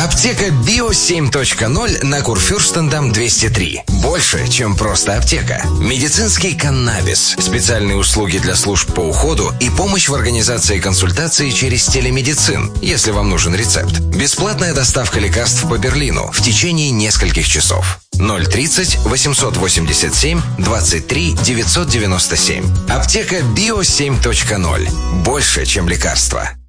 Аптека Био 7.0 на Курфюрстендам 203. Больше, чем просто аптека. Медицинский каннабис, специальные услуги для служб по уходу и помощь в организации консультации через телемедицин, если вам нужен рецепт. Бесплатная доставка лекарств по Берлину в течение нескольких часов. 030 887 23 997. Аптека Био 7.0. Больше, чем лекарства.